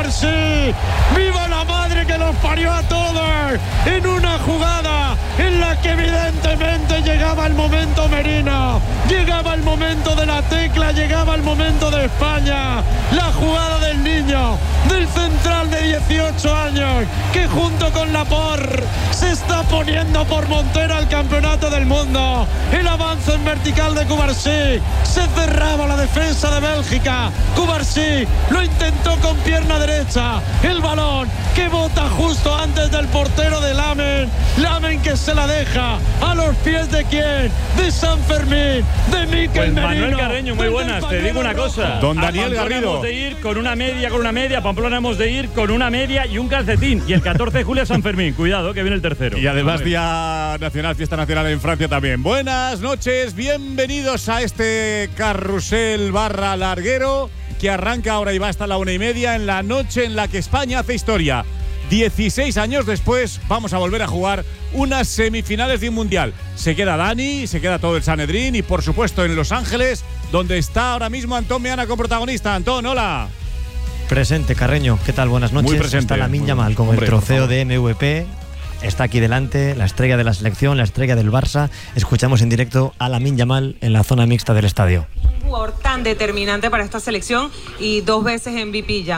Cubarsí. ¡Viva la madre que los parió a todos! En una jugada en la que evidentemente llegaba el momento Merino, llegaba el momento de la tecla, llegaba el momento de España. La jugada del niño, del central de 18 años, que junto con Laporte se está poniendo por montera al campeonato del mundo. El avance en vertical de Cubarsí, se cerraba la defensa de Bélgica. Cubarsí lo intentó con pierna derecha, el balón que bota justo antes del portero de Lamen que se la deja a los pies de quién, de San Fermín, de Mikel pues Merino. Manuel Carreño, muy buenas, te digo una cosa. Don Daniel Garrido. Hemos de ir con una media, Pamplona hemos de ir con una media y un calcetín. Y el 14 de julio es San Fermín, cuidado que viene el tercero. Y además Día Nacional, Fiesta Nacional en Francia también. Buenas noches, bienvenidos a este carrusel / larguero que arranca ahora y va hasta la 1:30 en la noche en la que España hace historia. 16 años después vamos a volver a jugar unas semifinales de un mundial. Se queda Dani, se queda todo el Sanedrín y por supuesto en Los Ángeles, donde está ahora mismo Antón Meana con protagonista. Antón, hola. Presente, Carreño. ¿Qué tal? Buenas noches. Muy presente. Está Lamine Yamal con el trofeo de MVP. Está aquí delante, la estrella de la selección, la estrella del Barça. Escuchamos en directo a Lamine Yamal en la zona mixta del estadio. Un jugador tan determinante para esta selección y 2 veces MVP ya.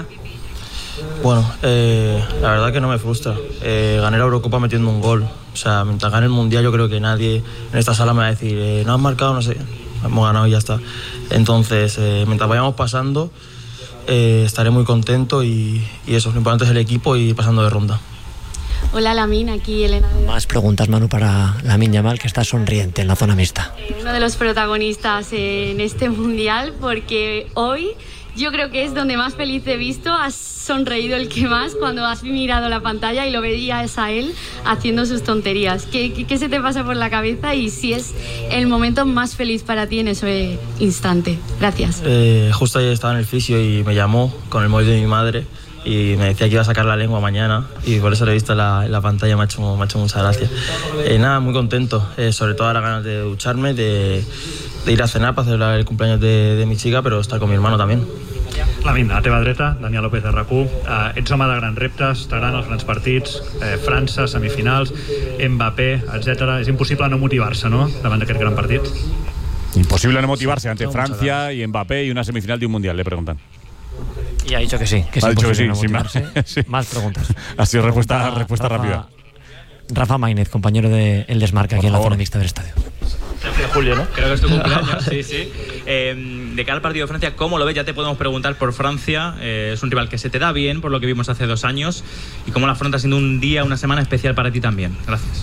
Bueno, la verdad que no me frustra. Gané la Eurocopa metiendo un gol. O sea, mientras gane el Mundial yo creo que nadie en esta sala me va a decir no has marcado, no sé. Hemos ganado y ya está. Entonces, mientras vayamos pasando, estaré muy contento y eso, lo importante es el equipo y pasando de ronda. Hola Lamine, aquí Elena. Más preguntas, Manu, para Lamine Yamal, que está sonriente en la zona mixta. Uno de los protagonistas en este Mundial, porque hoy yo creo que es donde más feliz he visto. Has sonreído el que más cuando has mirado la pantalla y lo veías a él haciendo sus tonterías. ¿Qué se te pasa por la cabeza y si es el momento más feliz para ti en ese instante? Gracias. Justo ayer estaba en el fisio y me llamó con el móvil de mi madre y me decía que iba a sacar la lengua mañana y por eso lo he visto en la pantalla, me ha hecho mucha gracia. Nada, muy contento, sobre todo ahora ganas de ducharme, de ir a cenar para celebrar el cumpleaños de mi chica, però estar con mi hermano també. Lamine, a teva dreta, Daniel López de RAC1. Ets home de grans reptes, t'agraden els grans partits, França, semifinals, Mbappé, etc. És impossible no motivar-se, no?, davant d'aquest gran partit. Imposible no motivarse ante Francia y Mbappé y una semifinal de un mundial, le preguntan. Y ha dicho que sí, que es imposible no motivarse. Sí. Más preguntas. Ha sido respuesta rápida. Rafa Maínez, compañero de El Desmarque, aquí en la zona mixta del estadio. 13 de julio, ¿no? Creo que es tu cumpleaños, sí. De cara al partido de Francia, ¿cómo lo ves? Ya te podemos preguntar por Francia. Es un rival que se te da bien, por lo que vimos hace 2 años. ¿Y cómo la afrontas siendo un día, una semana especial para ti también? Gracias.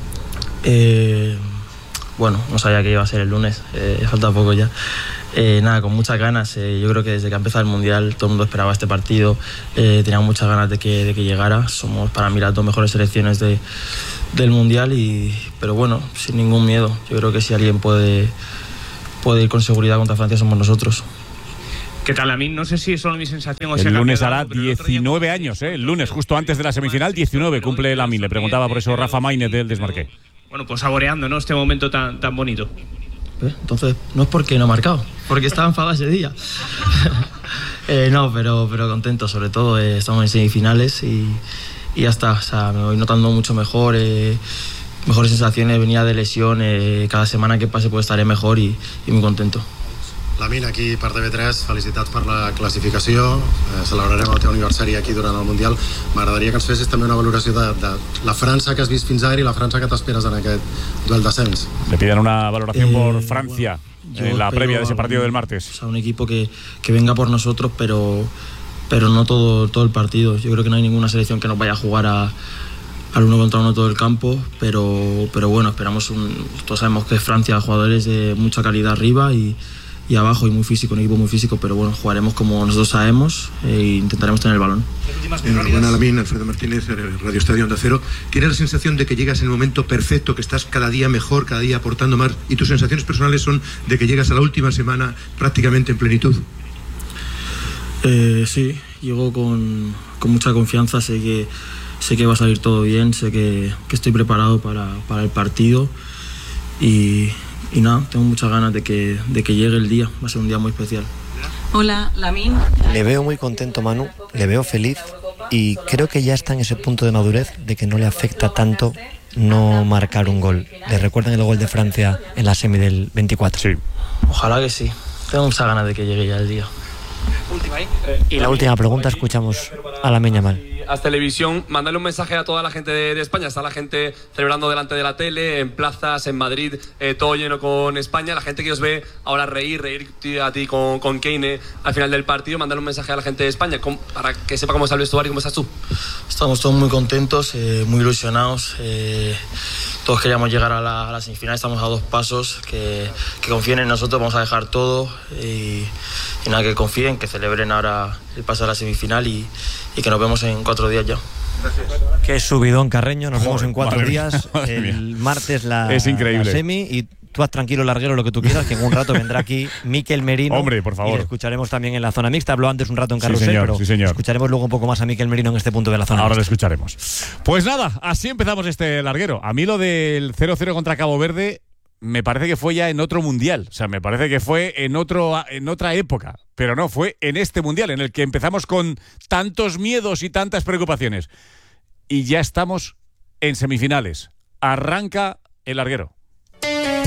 Bueno, no sabía que iba a ser el lunes, falta poco ya. Nada, con muchas ganas. Yo creo que desde que ha empezado el Mundial todo el mundo esperaba este partido. Tenía muchas ganas de que llegara. Somos para mí las 2 mejores selecciones del Mundial, pero bueno, sin ningún miedo. Yo creo que si alguien puede ir con seguridad contra Francia somos nosotros. ¿Qué tal, Lamine? No sé si es solo mi sensación o el lunes hará 19 años, el lunes, justo antes de la semifinal, 19 cumple Lamine. Le preguntaba por eso Rafa Maínez del Desmarque. Bueno, pues saboreando, ¿no?, este momento tan bonito. Entonces, no es porque no ha marcado, porque estaba enfadado ese día. No, pero contento, sobre todo. Estamos en semifinales y ya está. O sea, me voy notando mucho mejor, mejores sensaciones, venía de lesión. Cada semana que pase pues estaré mejor y muy contento. Lamine, aquí per TV3, felicitats per la classificació. Celebrarem el teu aniversari aquí durant el Mundial. M'agradaria que ens fessis també una valoració de la França que has vist fins ara i la França que t'esperes en aquest duel d'ascens. Le piden una valoración por Francia en la previa de ese partido del martes. O sea, un equipo que venga por nosotros, pero no todo el partido. Yo creo que no hay ninguna selección que nos vaya a jugar al 1 contra 1 todo el campo, pero bueno, esperamos todos sabemos que Francia, jugadores de mucha calidad arriba y abajo y muy físico, un equipo muy físico, pero bueno, jugaremos como nosotros sabemos e intentaremos tener el balón. Enhorabuena, Lamine. Alfredo Martínez, Radio Estadio Onda Cero. ¿Tienes la sensación de que llegas en el momento perfecto, que estás cada día mejor, cada día aportando más, y tus sensaciones personales son de que llegas a la última semana prácticamente en plenitud? Sí, llego con mucha confianza, sé que va a salir todo bien, sé que estoy preparado para el partido y nada, tengo muchas ganas de que llegue el día, va a ser un día muy especial. Hola, Lamine. Le veo muy contento, Manu, le veo feliz y creo que ya está en ese punto de madurez de que no le afecta tanto no marcar un gol. ¿Le recuerdan el gol de Francia en la semi del 24? Sí. Ojalá que sí. Tengo muchas ganas de que llegue ya el día. Y la última pregunta, escuchamos a Lamine Yamal. Haz Televisión, mandarle un mensaje a toda la gente de España. Está la gente celebrando delante de la tele, en plazas, en Madrid, todo lleno con España. La gente que os ve ahora reír a ti con Kane al final del partido. Mandarle un mensaje a la gente de España para que sepa cómo está el vestuario y cómo estás tú. Estamos todos muy contentos, muy ilusionados. Todos queríamos llegar a la semifinal, estamos a 2 pasos. Que confíen en nosotros, vamos a dejar todo. Y nada, que confíen, que celebren ahora el paso a la semifinal y que nos vemos en 4 días ya. Qué subidón, Carreño, nos vemos en 4 días. Madre mía. El martes Es increíble. la semi y tú haz tranquilo, Larguero, lo que tú quieras, que en un rato vendrá aquí Mikel Merino. Hombre, por favor. Y le escucharemos también en la zona mixta. Habló antes un rato en Carrusel, señor, pero sí, señor. escucharemos luego un poco más a Mikel Merino en este punto de la zona Ahora lo mixta. escucharemos. Pues nada, así empezamos este larguero. A mí lo del 0-0 contra Cabo Verde me parece que fue ya en otro mundial. O sea, me parece que fue en otra época. Pero no, fue en este mundial en el que empezamos con tantos miedos y tantas preocupaciones. Y ya estamos en semifinales. Arranca el larguero.